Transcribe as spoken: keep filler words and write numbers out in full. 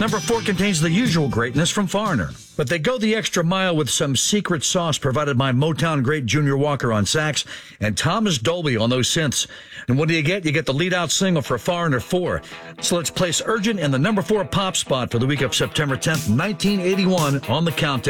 Number four contains the usual greatness from Foreigner, but they go the extra mile with some secret sauce provided by Motown great Junior Walker on sax and Thomas Dolby on those synths. And what do you get? You get the lead-out single for Foreigner four. So let's place Urgent in the number four pop spot for the week of September tenth, nineteen eighty-one on the countdown.